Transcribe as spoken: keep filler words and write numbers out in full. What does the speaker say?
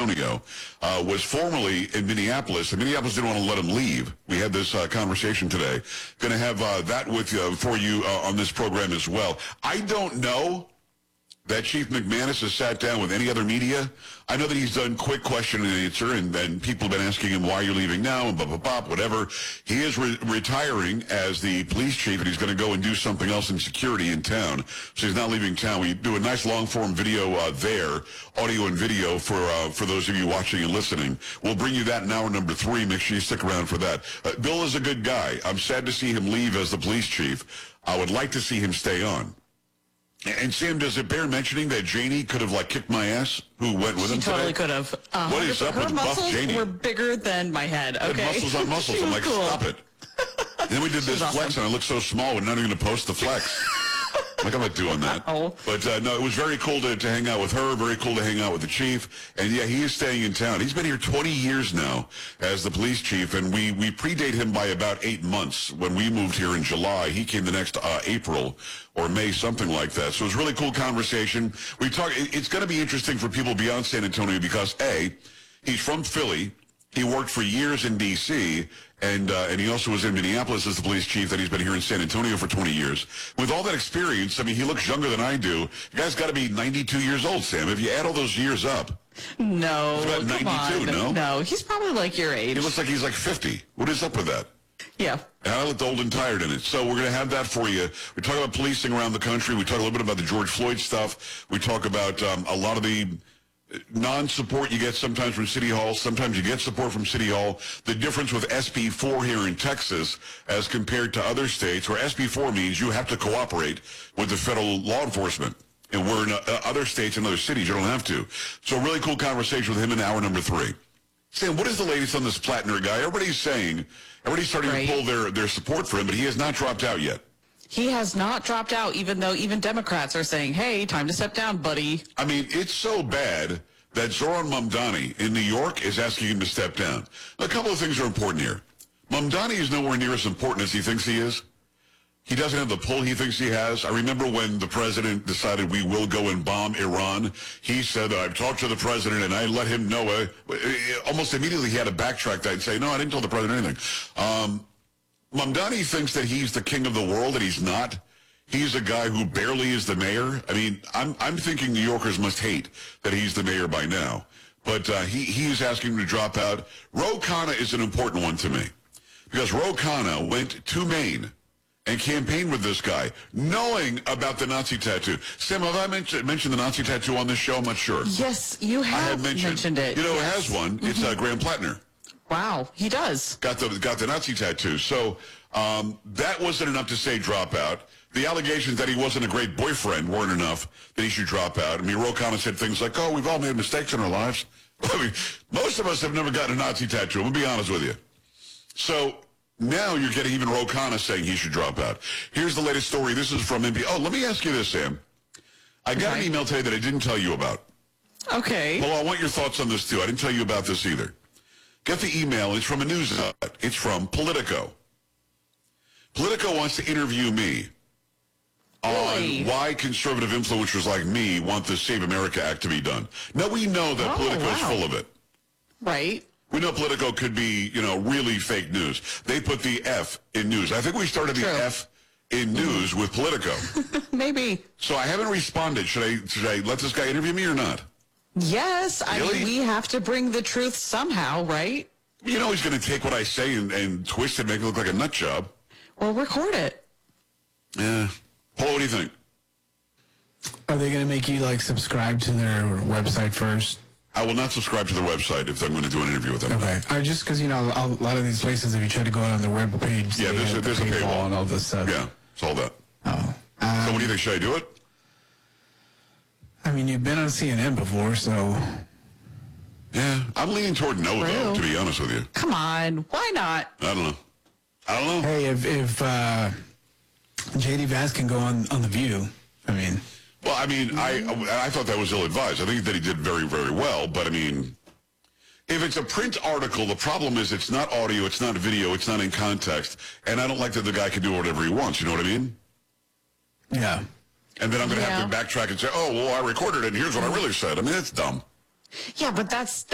Antonio, uh, was formerly in Minneapolis, and Minneapolis didn't want to let him leave. We had this uh, conversation today. Going to have uh, that with uh, for you uh, on this program as well. I don't know that Chief McManus has sat down with any other media. I know that he's done quick question and answer, and, and people have been asking him, why are you leaving now, and blah, blah, blah, whatever. He is re- retiring as the police chief, and he's going to go and do something else in security in town. So he's not leaving town. We do a nice long-form video uh, there, audio and video for uh, for those of you watching and listening. We'll bring you that in hour number three. Make sure you stick around for that. Uh, Bill is a good guy. I'm sad to see him leave as the police chief. I would like to see him stay on. And Sam, does it bear mentioning that Janie could have like kicked my ass? Who went with she him totally today? could have. Uh, what is up her with buff Janie? muscles were bigger than my head. Okay, and muscles on muscles. I'm like, cool. stop it. And then we did this awesome. flex, and I looked so small. We're not even going to post the flex. Like, I'm not doing that. Oh. But, uh, no, it was very cool to, to hang out with her, very cool to hang out with the chief. And, yeah, he is staying in town. He's been here twenty years now as the police chief, and we, we predate him by about eight months. When we moved here in July, he came the next uh, April or May, something like that. So it was a really cool conversation. We talk. It, it's going to be interesting for people beyond San Antonio because, A, he's from Philly. He worked for years in D C, and uh, and he also was in Minneapolis as the police chief. Then he's been here in San Antonio for twenty years. With all that experience, I mean, he looks younger than I do. The guy's got to be ninety-two years old, Sam. If you add all those years up. No, He's about come ninety-two, on. no? No, he's probably like your age. He looks like he's like fifty. What is up with that? Yeah. And I looked old and tired in it. So we're going to have that for you. We talk about policing around the country. We talk a little bit about the George Floyd stuff. We talk about um, a lot of the non-support you get sometimes from City Hall. Sometimes you get support from City Hall. The difference with S B four here in Texas as compared to other states, where S B four means you have to cooperate with the federal law enforcement. And we're in uh, other states and other cities, you don't have to. So a really cool conversation with him in hour number three. Sam, what is the latest on this Plattner guy? Everybody's saying, everybody's starting right. to pull their, their support for him, but he has not dropped out yet. He has not dropped out, even though even Democrats are saying, hey, time to step down, buddy. I mean, it's so bad that Zoran Mamdani in New York is asking him to step down. A couple of things are important here. Mamdani is nowhere near as important as he thinks he is. He doesn't have the pull he thinks he has. I remember when the president decided we will go and bomb Iran, he said, I've talked to the president and I let him know. Uh, almost immediately he had to backtrack that and say, no, I didn't tell the president anything. Um, Mamdani thinks that he's the king of the world, and he's not. He's a guy who barely is the mayor. I mean, I'm I'm thinking New Yorkers must hate that he's the mayor by now. But uh, he, he is asking him to drop out. Ro Khanna is an important one to me. Because Ro Khanna went to Maine and campaigned with this guy, knowing about the Nazi tattoo. Sam, have I mentioned, mentioned the Nazi tattoo on this show? I'm not sure. Yes, you have, I have mentioned, mentioned it. You know, yes. who has one? Mm-hmm. It's uh, Graham Plattner. Wow, he does. Got the got the Nazi tattoo. So um, that wasn't enough to say drop out. The allegations that he wasn't a great boyfriend weren't enough that he should drop out. I mean, Ro Khanna said things like, oh, we've all made mistakes in our lives. I mean, most of us have never gotten a Nazi tattoo. I'm going to be honest with you. So now you're getting even Ro Khanna saying he should drop out. Here's the latest story. This is from N B C. Oh, let me ask you this, Sam. I got okay. an email today that I didn't tell you about. Okay. Well, I want your thoughts on this, too. I didn't tell you about this either. Get the email. It's from a news outlet. It's from Politico. Politico wants to interview me really? on why conservative influencers like me want the Save America Act to be done. Now, we know that oh, Politico is wow. full of it. Right. We know Politico could be, you know, really fake news. They put the F in news. I think we started the True. F in news with Politico. Maybe. So I haven't responded. Should I, should I let this guy interview me or not? Yes. Really? I mean, we have to bring the truth somehow, right? You know he's going to take what I say and, and twist it, make it look like a nut job. Or record it. Yeah. Paul, what do you think? Are they going to make you, like, subscribe to their website first? I will not subscribe to their website if I'm going to do an interview with them. Okay. Uh, just because, you know, a lot of these places, if you try to go on their web page, Yeah, they there's a, have there's a the paywall. and all this stuff. Yeah, it's all that. Oh. Um, So what do you think? Should I do it? I mean, you've been on C N N before, so... Yeah, I'm leaning toward no, though, to be honest with you. Come on. Why not? I don't know. I don't know. Hey, if, if uh, J D Vance can go on, on The View, I mean... Well, I mean, I I thought that was ill-advised. I think that he did very, very well, but I mean, if it's a print article, the problem is it's not audio, it's not video, it's not in context, and I don't like that the guy can do whatever he wants, you know what I mean? Yeah. And then I'm going to Yeah. have to backtrack and say, oh, well, I recorded it, and here's what I really said. I mean, it's dumb. Yeah, but that's